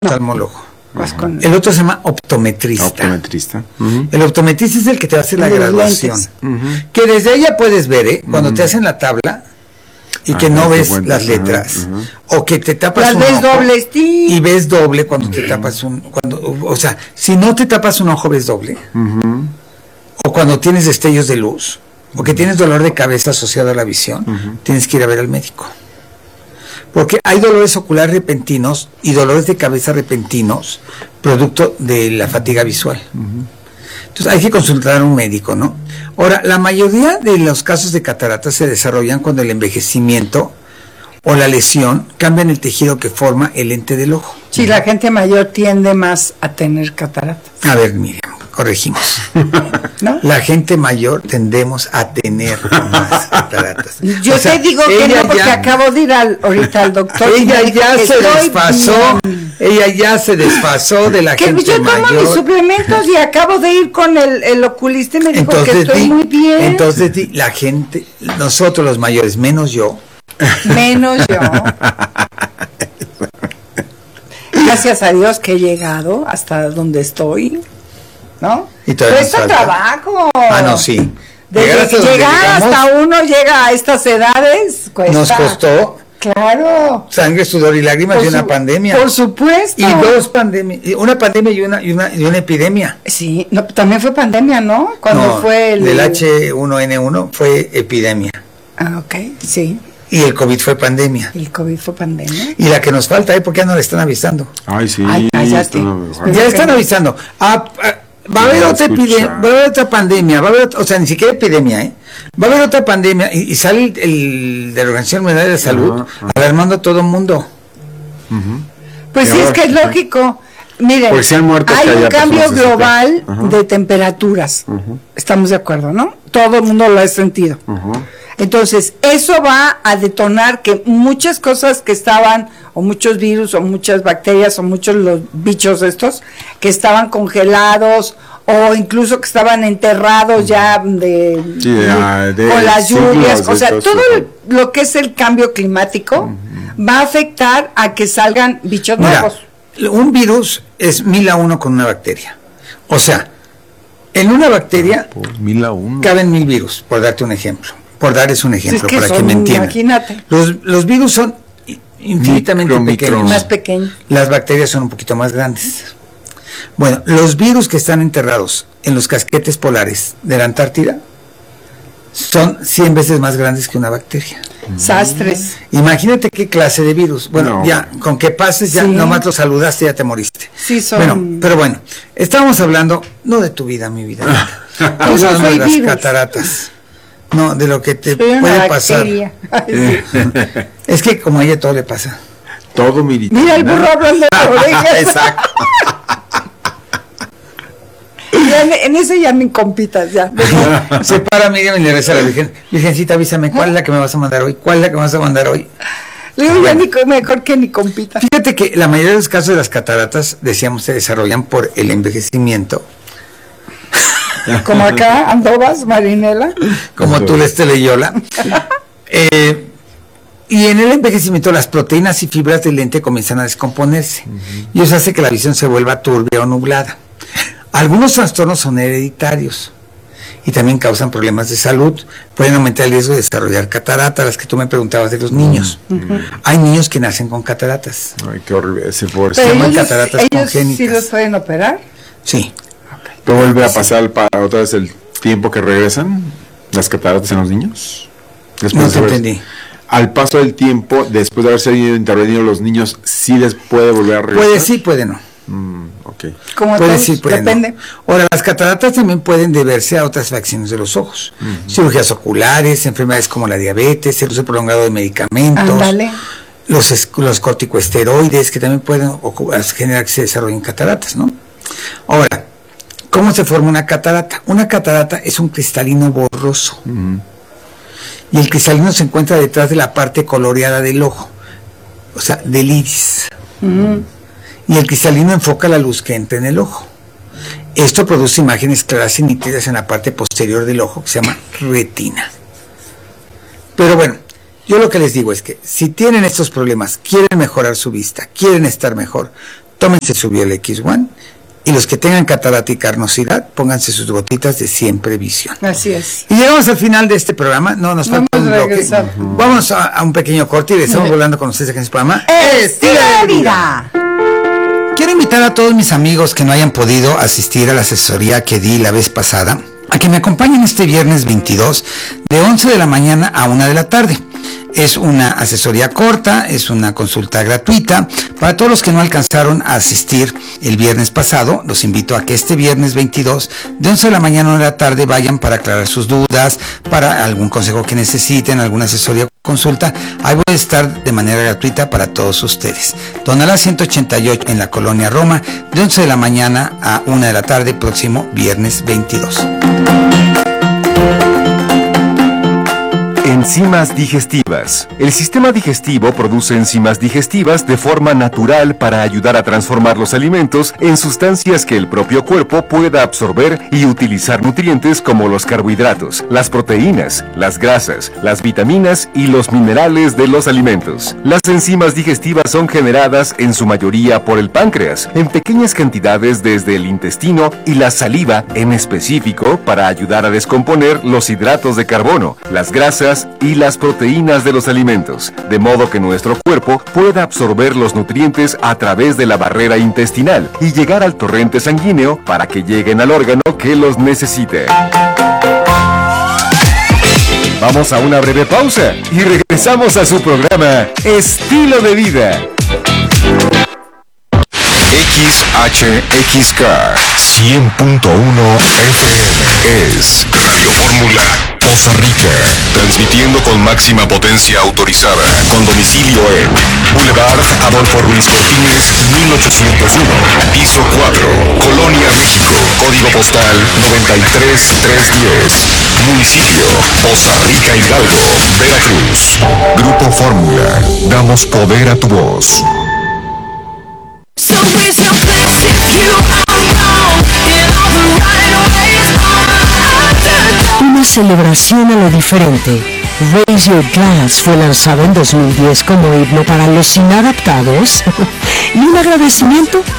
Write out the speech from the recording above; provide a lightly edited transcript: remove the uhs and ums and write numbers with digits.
oftalmólogo. Con... El otro se llama optometrista. Uh-huh. El optometrista es el que te va a hacer la graduación. Que desde ella puedes ver, cuando te hacen la tabla y que no ves las letras, o que te tapas un ojo dobles, y ves doble cuando te tapas o sea, si no te tapas un ojo ves doble, o cuando tienes destellos de luz, o que tienes dolor de cabeza asociado a la visión, tienes que ir a ver al médico. Porque hay dolores oculares repentinos y dolores de cabeza repentinos, producto de la fatiga visual. Entonces hay que consultar a un médico, ¿no? Ahora, la mayoría de los casos de cataratas se desarrollan cuando el envejecimiento o la lesión cambian el tejido que forma el lente del ojo. Sí, la gente mayor tiende más a tener cataratas. A ver, Miriam, corregimos. ¿No? La gente mayor tendemos a tener más cataratas. Yo te digo que no, porque acabo de ir ahorita al doctor. Ella ya se desfasó. Ella ya se desfasó de la gente yo mayor. Yo tomo mis suplementos y acabo de ir con el oculista y me dijo que estoy muy bien. Entonces, la gente, nosotros los mayores, menos yo. Gracias a Dios que he llegado hasta donde estoy, ¿no? Y cuesta trabajo. No, sí. Llegar hasta uno llega a estas edades, cuesta. Nos costó. Claro. Sangre, sudor y lágrimas de una pandemia. Por supuesto. Y dos pandemias, una pandemia y una epidemia. Sí, no, también fue pandemia, ¿no? Cuando fue del H1N1 fue epidemia. Ok, sí. Y el COVID fue pandemia. El COVID fue pandemia. Y la que nos falta, ¿por qué no le están avisando? Ay, sí. Cállate. Ya están avisando. Va a haber otra epidemia, va a haber otra pandemia, o sea, ni siquiera epidemia, va a haber otra pandemia y sale el de la Organización Mundial de la Salud alarmando a todo el mundo. Pues sí, es que es lógico. Miren, hay un cambio global de temperaturas. Estamos de acuerdo, ¿no? Todo el mundo lo ha sentido. Entonces, eso va a detonar que muchas cosas que estaban, o muchos virus, o muchas bacterias, o muchos los bichos estos, que estaban congelados, o incluso que estaban enterrados ya con las lluvias, o sea, todo lo que es el cambio climático va a afectar a que salgan bichos nuevos. Un virus es 1000 a 1 con una bacteria. O sea, en una bacteria 1000 a 1 caben 1000 virus, por darte un ejemplo. Por darles un ejemplo, para que me entiendan. Imagínate. Los virus son infinitamente pequeños. Más pequeños. Las bacterias son un poquito más grandes. Bueno, los virus que están enterrados en los casquetes polares de la Antártida son 100 veces más grandes que una bacteria. Sastres. Imagínate qué clase de virus. Bueno, ya, con que pases, ya nomás lo saludaste, ya te moriste. Sí, son... Bueno, pero bueno, estábamos hablando, no de tu vida, mi vida. Estamos hablando de las cataratas. No, de lo que te puede pasar. Es que como a ella todo le pasa. Todo militar. Mira el burro hablando de la oreja. Exacto. En eso ya me compitas, ya. Se para Miriam y le reza a la Virgen. Virgencita, avísame, ¿cuál es la que me vas a mandar hoy? ¿Cuál es la que me vas a mandar hoy? Le digo, ya mejor que ni compita. Fíjate que la mayoría de los casos de las cataratas, decíamos, se desarrollan por el envejecimiento. Como acá, Andovas, Marinela. Como tú, Leyola. Y en el envejecimiento las proteínas y fibras del lente comienzan a descomponerse. Y eso hace que la visión se vuelva turbia o nublada. Algunos trastornos son hereditarios y también causan problemas de salud. Pueden aumentar el riesgo de desarrollar cataratas, las que tú me preguntabas de los niños. Hay niños que nacen con cataratas. Ay, qué horrible ese por se llaman cataratas congénitas. ¿Sí los pueden operar? Sí. ¿Pero vuelve a pasar otra vez el tiempo que regresan las cataratas en los niños? No te entendí. Al paso del tiempo, después de haberse intervenido los niños, ¿sí les puede volver a regresar? Puede sí, puede no. Okay. Como puede sí, puede depende. No. Ahora, las cataratas también pueden deberse a otras afecciones de los ojos. Cirugías oculares, enfermedades como la diabetes, el uso prolongado de medicamentos, los corticosteroides, que también pueden generar que se desarrollen cataratas, ¿no? Ahora, ¿cómo se forma una catarata? Una catarata es un cristalino borroso. Y el cristalino se encuentra detrás de la parte coloreada del ojo, o sea, del iris. Y el cristalino enfoca la luz que entra en el ojo. Esto produce imágenes claras y nítidas en la parte posterior del ojo, que se llama retina. Pero bueno, yo lo que les digo es que si tienen estos problemas, quieren mejorar su vista, quieren estar mejor, tómense su Biol X1, y los que tengan catarata y carnosidad, pónganse sus gotitas de Siempre Visión. Así es. Y llegamos al final de este programa. No, nos falta un bloque. Vamos a un pequeño corte y estamos volando con ustedes en este programa Estilo de Vida. Quiero invitar a todos mis amigos que no hayan podido asistir a la asesoría que di la vez pasada, a que me acompañen este viernes 22 de 11 de la mañana a 1 de la tarde. Es una asesoría corta, es una consulta gratuita. Para todos los que no alcanzaron a asistir el viernes pasado, los invito a que este viernes 22, de 11 de la mañana a 1 de la tarde, vayan para aclarar sus dudas, para algún consejo que necesiten, alguna asesoría o consulta. Ahí voy a estar de manera gratuita para todos ustedes. Tonalá 188 en la Colonia Roma, de 11 de la mañana a 1 de la tarde, próximo viernes 22. Enzimas digestivas. El sistema digestivo produce enzimas digestivas de forma natural para ayudar a transformar los alimentos en sustancias que el propio cuerpo pueda absorber y utilizar nutrientes como los carbohidratos, las proteínas, las grasas, las vitaminas y los minerales de los alimentos. Las enzimas digestivas son generadas en su mayoría por el páncreas, en pequeñas cantidades desde el intestino y la saliva en específico para ayudar a descomponer los hidratos de carbono, las grasas y las proteínas de los alimentos, de modo que nuestro cuerpo pueda absorber los nutrientes a través de la barrera intestinal y llegar al torrente sanguíneo para que lleguen al órgano que los necesite. Vamos a una breve pausa y regresamos a su programa Estilo de Vida. XHXK 100.1 FM es Radio Fórmula Poza Rica, transmitiendo con máxima potencia autorizada, con domicilio en Boulevard Adolfo Ruiz Cortines, 1801, piso 4, Colonia, México, código postal 93310, municipio Poza Rica, Hidalgo, Veracruz. Grupo Fórmula, damos poder a tu voz. Una celebración a lo diferente. Raise Your Glass fue lanzado en 2010 como himno para los inadaptados y un agradecimiento